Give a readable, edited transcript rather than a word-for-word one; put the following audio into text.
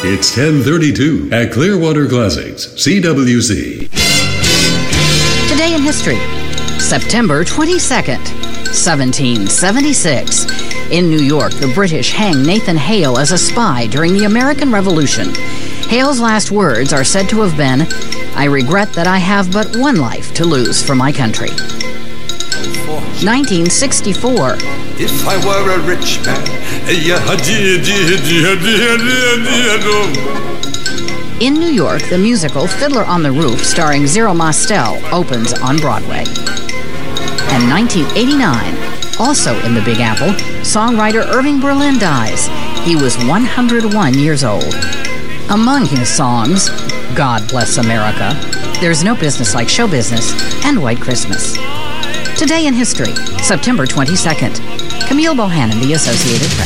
It's 10:32 at Clearwater Classics, CWC. Today in history, September 22nd, 1776. In New York, the British hang Nathan Hale as a spy during the American Revolution. Hale's last words are said to have been, "I regret that I have but one life to lose for my country." 1964. If I were a rich man, In New York, the musical Fiddler on the Roof, starring Zero Mostel, opens on Broadway. And 1989, also in the Big Apple, songwriter Irving Berlin dies. He was 101 years old. Among his songs, God Bless America, There's No Business Like Show Business, and White Christmas. Today in history, September 22nd. Camille Bohannon, The Associated Press.